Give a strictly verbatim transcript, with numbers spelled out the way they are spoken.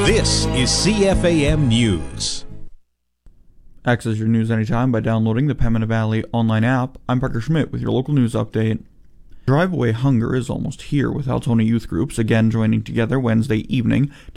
This is C F A M News. Access your news anytime by downloading the Pembina Valley online app. I'm Parker Schmidt with your local news update. Drive Away Hunger is almost here, with Altona youth groups again joining together Wednesday evening